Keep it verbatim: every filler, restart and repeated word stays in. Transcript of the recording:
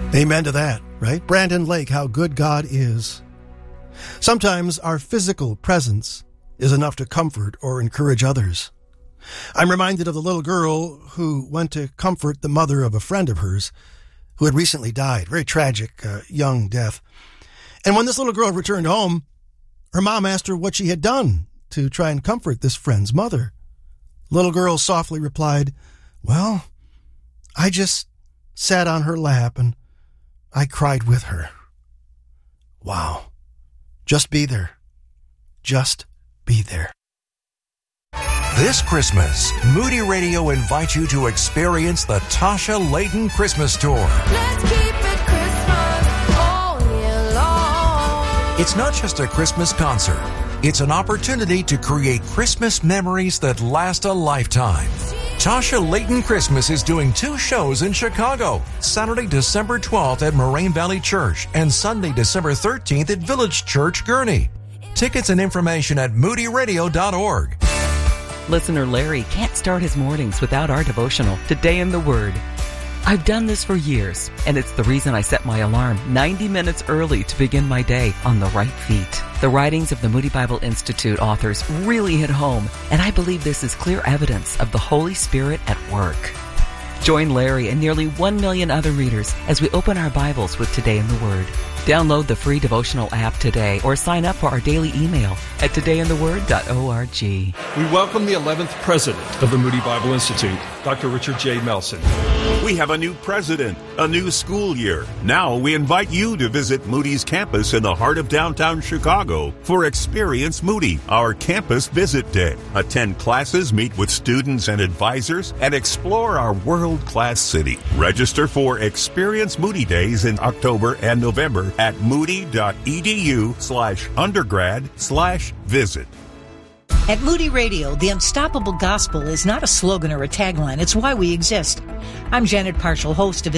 Amen to that, right? Brandon Lake, how good God is. Sometimes our physical presence is enough to comfort or encourage others. I'm reminded of the little girl who went to comfort the mother of a friend of hers who had recently died. Very tragic, uh, young death. And when this little girl returned home, her mom asked her what she had done to try and comfort this friend's mother. Little girl softly replied, "Well, I just sat on her lap and I cried with her." Wow. Just be there. Just be there. This Christmas, Moody Radio invites you to experience the Tasha Layton Christmas Tour. Let's keep it Christmas all year long. It's not just a Christmas concert. It's an opportunity to create Christmas memories that last a lifetime. Tasha Layton Christmas is doing two shows in Chicago, Saturday, December twelfth at Moraine Valley Church and Sunday, December thirteenth at Village Church, Gurnee. Tickets and information at moody radio dot org. Listener Larry can't start his mornings without our devotional, Today in the Word. I've done this for years, and it's the reason I set my alarm ninety minutes early to begin my day on the right feet. The writings of the Moody Bible Institute authors really hit home, and I believe this is clear evidence of the Holy Spirit at work. Join Larry and nearly one million other readers as we open our Bibles with Today in the Word. Download the free devotional app today or sign up for our daily email at today in the word dot org. We welcome the eleventh president of the Moody Bible Institute, Doctor Richard J. Melson. We have a new president, a new school year. Now we invite you to visit Moody's campus in the heart of downtown Chicago for Experience Moody, our campus visit day. Attend classes, meet with students and advisors, and explore our world-class city. Register for Experience Moody Days in October and November at moody.edu slash undergrad slash visit. At Moody Radio, the unstoppable gospel is not a slogan or a tagline. It's why we exist. I'm Janet Parshall, host of